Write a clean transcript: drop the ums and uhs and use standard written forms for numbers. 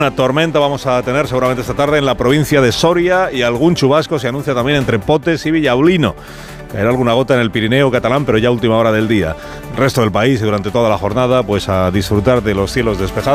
Una tormenta vamos a tener seguramente esta tarde en la provincia de Soria y algún chubasco se anuncia también entre Potes y Villaulino. Caerá alguna gota en el Pirineo catalán, pero ya a última hora del día. El resto del país y durante toda la jornada, pues a disfrutar de los cielos despejados.